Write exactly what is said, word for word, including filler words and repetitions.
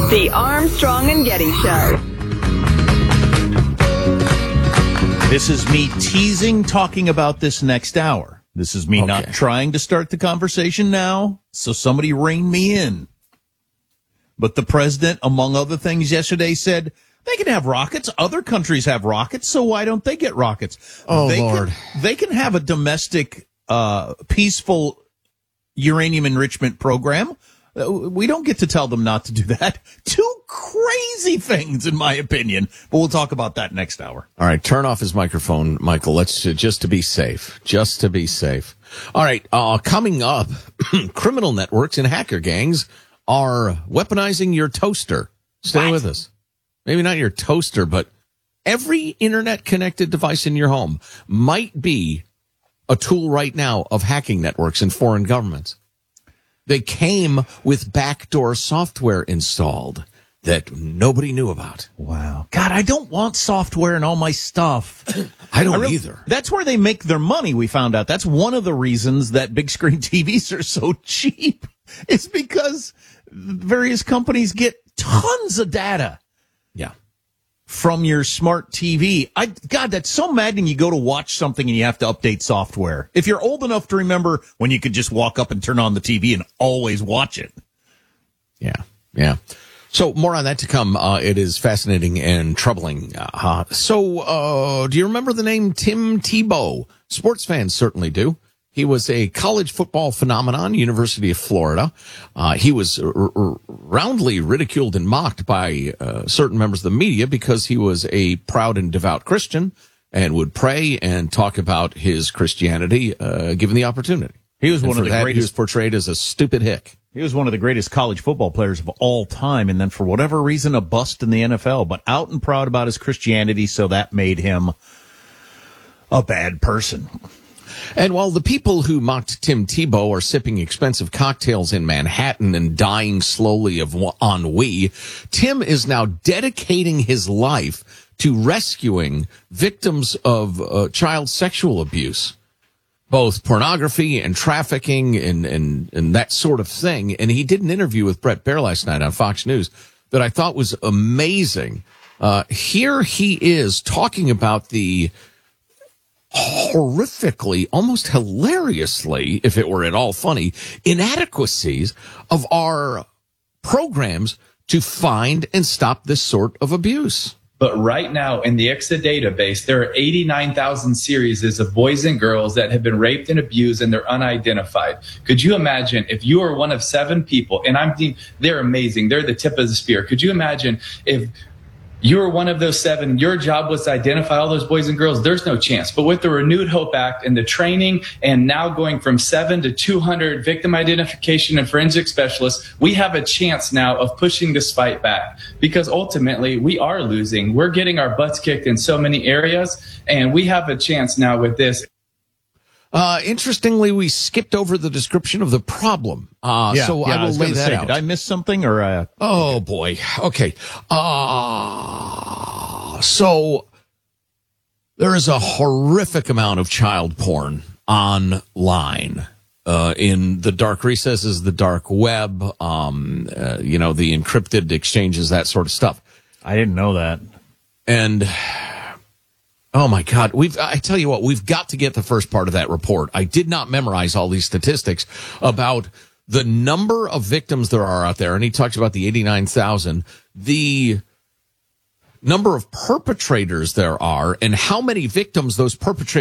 The Armstrong and Getty Show. This is me teasing talking about this next hour. This is me okay. not trying to start the conversation now, so somebody rein me in. But the president, among other things, yesterday said they can have rockets. Other countries have rockets, so why don't they get rockets? Oh, they Lord. Can, they can have a domestic, uh, peaceful uranium enrichment program. We don't get to tell them not to do that. Two crazy things, in my opinion. But we'll talk about that next hour. All right, turn off his microphone, Michael. Let's uh, just to be safe. Just to be safe. All right, uh, coming up, criminal networks and hacker gangs are weaponizing your toaster. Stay what? with us. Maybe not your toaster, but every internet-connected device in your home might be a tool right now of hacking networks and foreign governments. They came with backdoor software installed that nobody knew about. Wow. God, I don't want software in all my stuff. I don't I really, either. That's where they make their money, we found out. That's one of the reasons that big screen T Vs are so cheap. It's because various companies get tons of data. Yeah. From your smart T V. I, God, that's so maddening. You go to watch something and you have to update software. If you're old enough to remember when you could just walk up and turn on the T V and always watch it. Yeah, yeah. So more on that to come. Uh, it is fascinating and troubling. Uh, so, uh, do you remember the name Tim Tebow? Sports fans certainly do. He was a college football phenomenon, University of Florida. Uh, he was r- r- roundly ridiculed and mocked by uh, certain members of the media because he was a proud and devout Christian and would pray and talk about his Christianity, uh, given the opportunity. He was and one of the that, greatest. He was portrayed as a stupid hick. He was one of the greatest college football players of all time, and then for whatever reason, a bust in the N F L, but out and proud about his Christianity, so that made him a bad person. And while the people who mocked Tim Tebow are sipping expensive cocktails in Manhattan and dying slowly of ennui, Tim is now dedicating his life to rescuing victims of uh, child sexual abuse, both pornography and trafficking and, and, and that sort of thing. And he did an interview with Bret Baier last night on Fox News that I thought was amazing. Uh, here he is talking about the horrifically, almost hilariously, if it were at all funny, inadequacies of our programs to find and stop this sort of abuse. But right now in the I C S A database, there are eighty-nine thousand series of boys and girls that have been raped and abused and they're unidentified. Could you imagine if you are one of seven people, and I'm thinking they're amazing, they're the tip of the spear. Could you imagine if you were one of those seven, your job was to identify all those boys and girls? There's no chance. But with the Renewed Hope Act and the training and now going from seven to two hundred victim identification and forensic specialists, we have a chance now of pushing this fight back because ultimately we are losing. We're getting our butts kicked in so many areas, and we have a chance now with this. Uh, interestingly, we skipped over the description of the problem. Uh, yeah, so yeah, I will I was lay that say, out. Did I miss something or, uh, oh boy. Okay. Uh, so there is a horrific amount of child porn online, uh, in the dark recesses, the dark web, um, uh, you know, the encrypted exchanges, that sort of stuff. I didn't know that. And, oh my God, we've, I tell you what, we've got to get the first part of that report. I did not memorize all these statistics about the number of victims there are out there. And he talks about the eighty-nine thousand, the number of perpetrators there are, and how many victims those perpetrators